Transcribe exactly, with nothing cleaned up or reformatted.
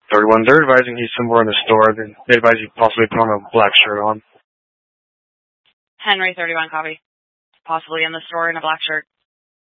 thirty-one, they're advising he's somewhere in the store. They advise you possibly put on a black shirt on. Henry thirty-one, copy. Possibly in the store in a black shirt.